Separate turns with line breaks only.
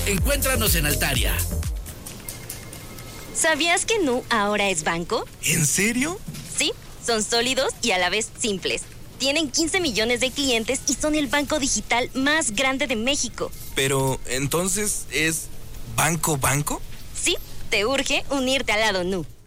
Encuéntranos en Altaria.
¿Sabías que Nu ahora es banco?
¿En serio?
Sí, son sólidos y a la vez simples. Tienen 15 millones de clientes y son el banco digital más grande de México.
Pero, entonces, ¿es banco?
Sí, te urge unirte al lado Nu.